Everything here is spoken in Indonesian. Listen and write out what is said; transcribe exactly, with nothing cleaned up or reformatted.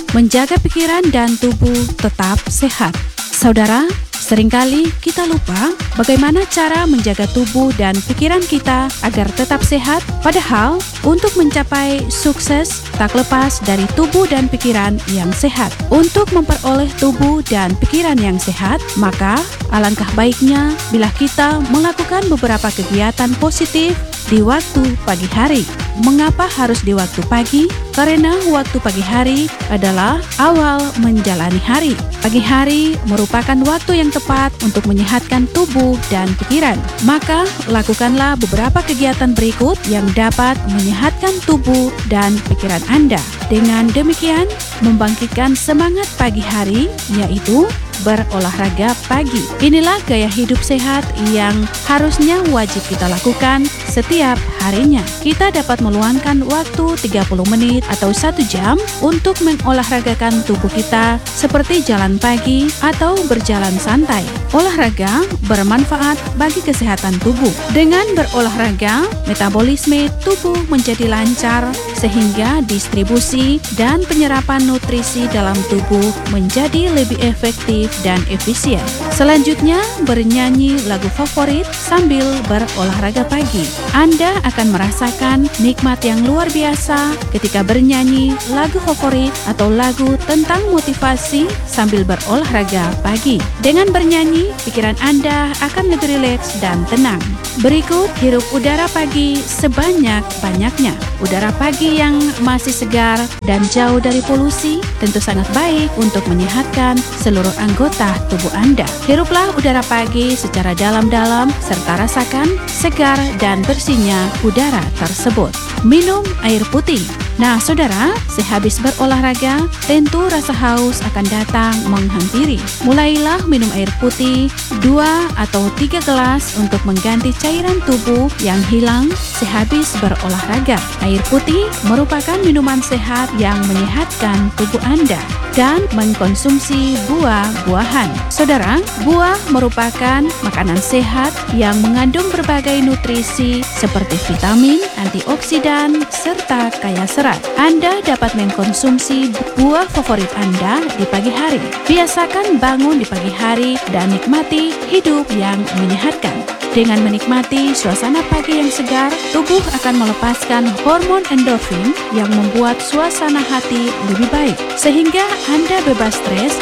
menjaga pikiran dan tubuh tetap sehat. Saudara, seringkali kita lupa bagaimana cara menjaga tubuh dan pikiran kita agar tetap sehat, padahal untuk mencapai sukses tak lepas dari tubuh dan pikiran yang sehat. Untuk memperoleh tubuh dan pikiran yang sehat, maka alangkah baiknya bila kita melakukan beberapa kegiatan positif di waktu pagi hari. Mengapa harus di waktu pagi? Karena waktu pagi hari adalah awal menjalani hari. Pagi hari merupakan waktu yang tepat untuk menyehatkan tubuh dan pikiran. Maka, lakukanlah beberapa kegiatan berikut yang dapat menyehatkan tubuh dan pikiran Anda. Dengan demikian, membangkitkan semangat pagi hari, yaitu berolahraga pagi. Inilah gaya hidup sehat yang harusnya wajib kita lakukan setiap harinya. Kita dapat meluangkan waktu tiga puluh menit atau satu jam untuk mengolahragakan tubuh kita seperti jalan pagi atau berjalan santai. Olahraga bermanfaat bagi kesehatan tubuh. Dengan berolahraga, metabolisme tubuh menjadi lancar sehingga distribusi dan penyerapan nutrisi dalam tubuh menjadi lebih efektif dan efisien. Selanjutnya, bernyanyi lagu favorit sambil berolahraga pagi. Anda akan merasakan nikmat yang luar biasa ketika bernyanyi lagu favorit atau lagu tentang motivasi sambil berolahraga pagi. Dengan bernyanyi, pikiran Anda akan lebih rileks dan tenang. Berikut hirup udara pagi sebanyak-banyaknya. Udara pagi yang masih segar dan jauh dari polusi tentu sangat baik untuk menyehatkan seluruh anggota tubuh Anda. Hiruplah udara pagi secara dalam-dalam serta rasakan segar dan bersihnya udara tersebut. Minum air putih. Nah, saudara, sehabis berolahraga, tentu rasa haus akan datang menghampiri. Mulailah minum air putih dua atau tiga gelas untuk mengganti cairan tubuh yang hilang sehabis berolahraga. Air putih merupakan minuman sehat yang menyehatkan tubuh Anda dan mengkonsumsi buah-buahan. Saudara, buah merupakan makanan sehat yang mengandung berbagai nutrisi seperti vitamin, antioksidan, serta kaya serat. Anda dapat mengkonsumsi buah favorit Anda di pagi hari. Biasakan bangun di pagi hari dan nikmati hidup yang menyehatkan. Dengan menikmati suasana pagi yang segar, tubuh akan melepaskan hormon endorfin yang membuat suasana hati lebih baik, sehingga Anda bebas stres